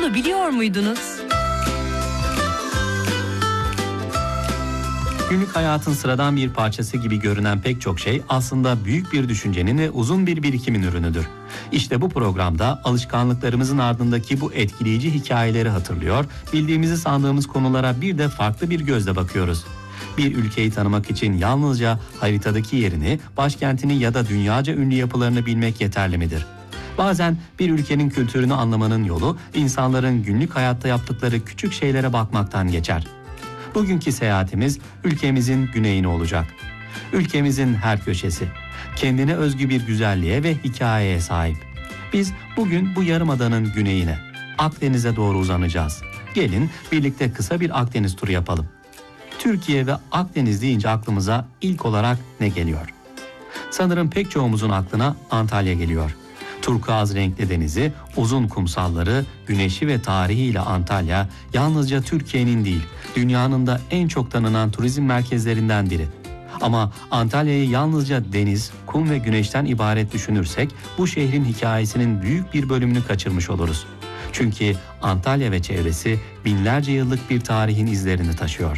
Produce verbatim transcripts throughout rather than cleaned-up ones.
Bunu biliyor muydunuz? Günlük hayatın sıradan bir parçası gibi görünen pek çok şey aslında büyük bir düşüncenin ve uzun bir birikimin ürünüdür. İşte bu programda alışkanlıklarımızın ardındaki bu etkileyici hikayeleri hatırlıyor, bildiğimizi sandığımız konulara bir de farklı bir gözle bakıyoruz. Bir ülkeyi tanımak için yalnızca haritadaki yerini, başkentini ya da dünyaca ünlü yapılarını bilmek yeterli midir? Bazen bir ülkenin kültürünü anlamanın yolu, insanların günlük hayatta yaptıkları küçük şeylere bakmaktan geçer. Bugünkü seyahatimiz ülkemizin güneyine olacak. Ülkemizin her köşesi kendine özgü bir güzelliğe ve hikayeye sahip. Biz bugün bu yarımadanın güneyine, Akdeniz'e doğru uzanacağız. Gelin birlikte kısa bir Akdeniz turu yapalım. Türkiye ve Akdeniz deyince aklımıza ilk olarak ne geliyor? Sanırım pek çoğumuzun aklına Antalya geliyor. Turkuaz renkli denizi, uzun kumsalları, güneşi ve tarihiyle Antalya yalnızca Türkiye'nin değil, dünyanın da en çok tanınan turizm merkezlerinden biri. Ama Antalya'yı yalnızca deniz, kum ve güneşten ibaret düşünürsek bu şehrin hikayesinin büyük bir bölümünü kaçırmış oluruz. Çünkü Antalya ve çevresi binlerce yıllık bir tarihin izlerini taşıyor.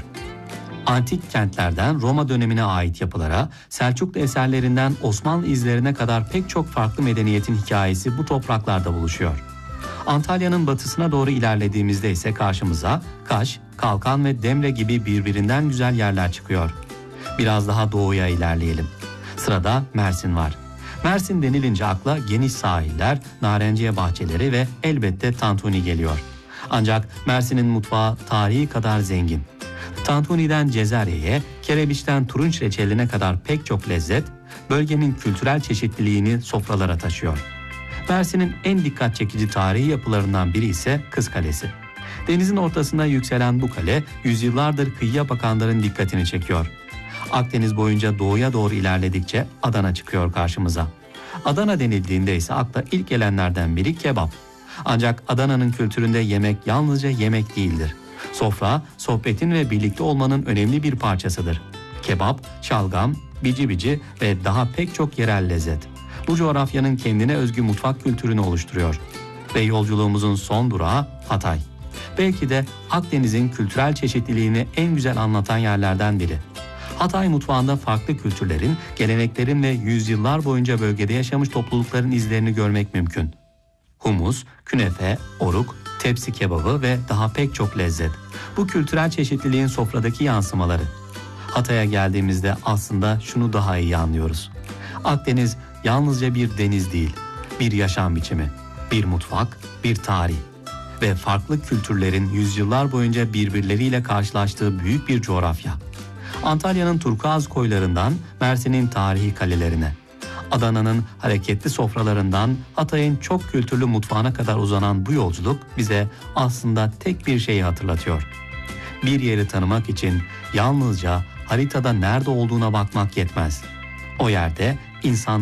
Antik kentlerden Roma dönemine ait yapılara, Selçuklu eserlerinden Osmanlı izlerine kadar pek çok farklı medeniyetin hikayesi bu topraklarda buluşuyor. Antalya'nın batısına doğru ilerlediğimizde ise karşımıza Kaş, Kalkan ve Demre gibi birbirinden güzel yerler çıkıyor. Biraz daha doğuya ilerleyelim. Sırada Mersin var. Mersin denilince akla geniş sahiller, narenciye bahçeleri ve elbette tantuni geliyor. Ancak Mersin'in mutfağı tarihi kadar zengin. Tantuni'den Cezerye'ye, kerebiçten turunç reçeline kadar pek çok lezzet, bölgenin kültürel çeşitliliğini sofralara taşıyor. Mersin'in en dikkat çekici tarihi yapılarından biri ise Kız Kalesi. Denizin ortasında yükselen bu kale, yüzyıllardır kıyıya bakanların dikkatini çekiyor. Akdeniz boyunca doğuya doğru ilerledikçe Adana çıkıyor karşımıza. Adana denildiğinde ise akla ilk gelenlerden biri kebap. Ancak Adana'nın kültüründe yemek yalnızca yemek değildir. Sofra, sohbetin ve birlikte olmanın önemli bir parçasıdır. Kebap, şalgam, bici bici ve daha pek çok yerel lezzet. Bu coğrafyanın kendine özgü mutfak kültürünü oluşturuyor. Ve yolculuğumuzun son durağı Hatay. Belki de Akdeniz'in kültürel çeşitliliğini en güzel anlatan yerlerden biri. Hatay mutfağında farklı kültürlerin, geleneklerin ve yüzyıllar boyunca bölgede yaşamış toplulukların izlerini görmek mümkün. Humus, künefe, oruk, tepsi kebabı ve daha pek çok lezzet. Bu kültürel çeşitliliğin sofradaki yansımaları. Hatay'a geldiğimizde aslında şunu daha iyi anlıyoruz. Akdeniz yalnızca bir deniz değil, bir yaşam biçimi, bir mutfak, bir tarih ve farklı kültürlerin yüzyıllar boyunca birbirleriyle karşılaştığı büyük bir coğrafya. Antalya'nın turkuaz koylarından Mersin'in tarihi kalelerine, Adana'nın hareketli sofralarından Hatay'ın çok kültürlü mutfağına kadar uzanan bu yolculuk bize aslında tek bir şeyi hatırlatıyor. Bir yeri tanımak için yalnızca haritada nerede olduğuna bakmak yetmez. O yerde insan